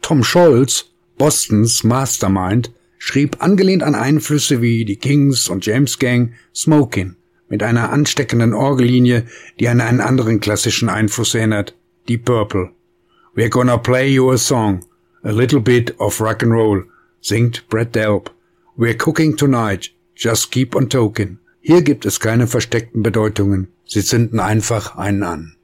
Tom Scholz, Bostons Mastermind, schrieb angelehnt an Einflüsse wie die Kings und James Gang Smokin' mit einer ansteckenden Orgellinie, die an einen anderen klassischen Einfluss erinnert, Deep Purple. We're gonna play you a song, a little bit of rock and roll, singt Brad Delp. We're cooking tonight, just keep on talking. Hier gibt es keine versteckten Bedeutungen, sie zünden einfach einen an.